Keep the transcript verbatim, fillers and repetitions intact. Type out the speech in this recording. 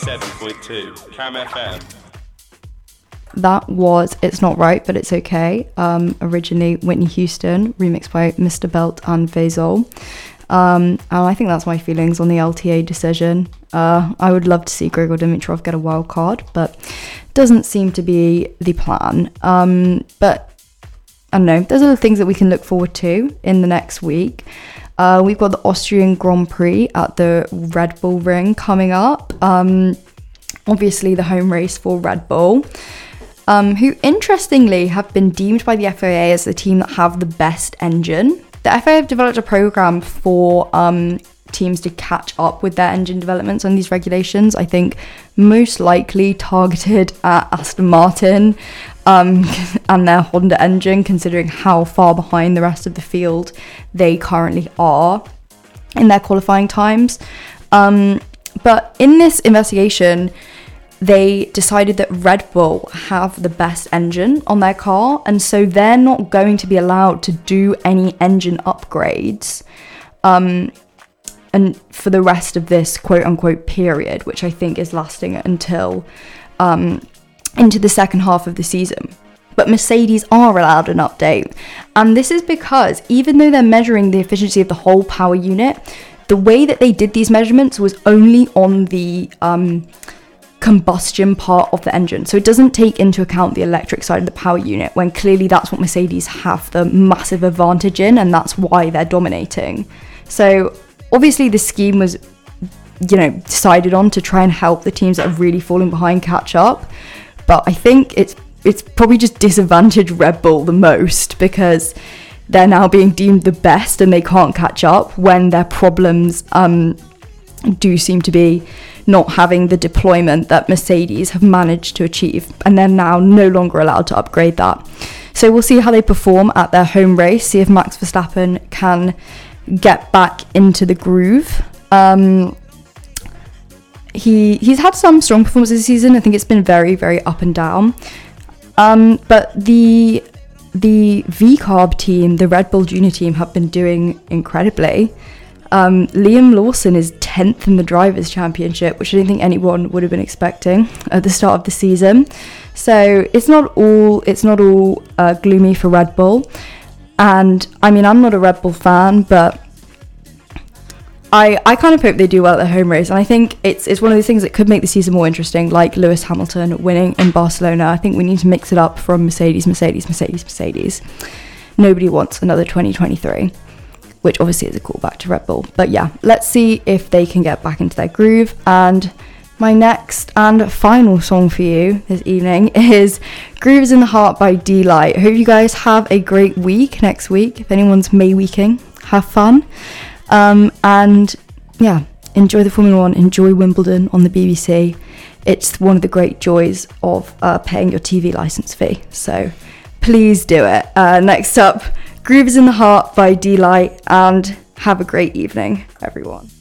seven point two Cam F M. That was It's Not Right, But It's Okay. Um, originally Whitney Houston, remixed by Mister Belt and Faisal. Um, and I think that's my feelings on the L T A decision. Uh, I would love to see Grigor Dimitrov get a wild card, but doesn't seem to be the plan. Um, but I don't know, those are the things that we can look forward to in the next week. Uh, we've got the Austrian Grand Prix at the Red Bull Ring coming up. Um, obviously the home race for Red Bull, um, who interestingly have been deemed by the F I A as the team that have the best engine. The F I A have developed a program for um, teams to catch up with their engine developments on these regulations. I think most likely targeted at Aston Martin um, and their Honda engine, considering how far behind the rest of the field they currently are in their qualifying times. Um, but in this investigation, they decided that Red Bull have the best engine on their car, and so they're not going to be allowed to do any engine upgrades um, and for the rest of this quote-unquote period, which I think is lasting until um, into the second half of the season. But Mercedes are allowed an update, and this is because even though they're measuring the efficiency of the whole power unit, the way that they did these measurements was only on the um, combustion part of the engine, so it doesn't take into account the electric side of the power unit, when clearly that's what Mercedes have the massive advantage in, and that's why they're dominating. So obviously the scheme was, you know, decided on to try and help the teams that are really falling behind catch up, but I think it's it's probably just disadvantaged Red Bull the most, because they're now being deemed the best and they can't catch up when their problems um do seem to be not having the deployment that Mercedes have managed to achieve, and they're now no longer allowed to upgrade that. So we'll see how they perform at their home race, see if Max Verstappen can get back into the groove. Um, he he's had some strong performances this season. I think it's been very, very up and down. Um, but the the V CARB team, the Red Bull Junior team, have been doing incredibly. Um, Liam Lawson is tenth in the Drivers' Championship, which I don't think anyone would have been expecting at the start of the season. So it's not all it's not all uh, gloomy for Red Bull. And I mean, I'm not a Red Bull fan, but I I kind of hope they do well at their home race. And I think it's it's one of those things that could make the season more interesting, like Lewis Hamilton winning in Barcelona. I think we need to mix it up from Mercedes, Mercedes, Mercedes, Mercedes. Nobody wants another twenty twenty-three. Which obviously is a callback to Red Bull. But yeah, let's see if they can get back into their groove. And my next and final song for you this evening is Grooves in the Heart by D-Light. I hope you guys have a great week next week. If anyone's May weeking, have fun. Um, and yeah, enjoy the Formula One, enjoy Wimbledon on the B B C. It's one of the great joys of uh, paying your T V license fee. So please do it. Uh, next up, Grooves in the Heart by D-Light, and have a great evening, everyone.